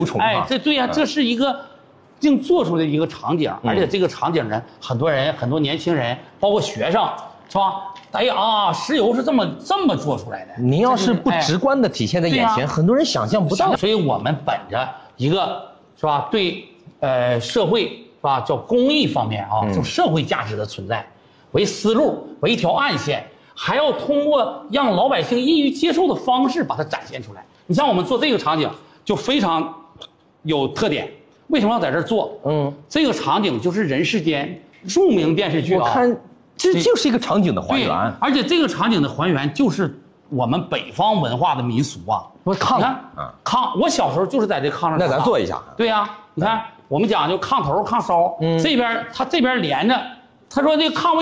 哎，对呀，这是一个净做出的一个场景，而且这个场景呢，很多年轻人，包括学生，是吧？哎呀，石油是这么做出来的。 您要是不直观的体现在眼前，很多人想象不到。 所以我们本着一个是吧，对社会是吧，叫公益方面啊，就社会价值的存在为思路，为一条暗线，还要通过让老百姓易于接受的方式把它展现出来。你像我们做这个场景就非常有特点。为什么要在这儿做？这个场景就是人世间著名电视剧啊。 我看这就是一个场景的还原， 而且这个场景的还原就是我们北方文化的民俗啊。 炕， 你看，炕，我小时候就是在这炕上。 那咱做一下。 对呀，你看我们讲究炕头炕梢，这边它这边连着，他说这炕位。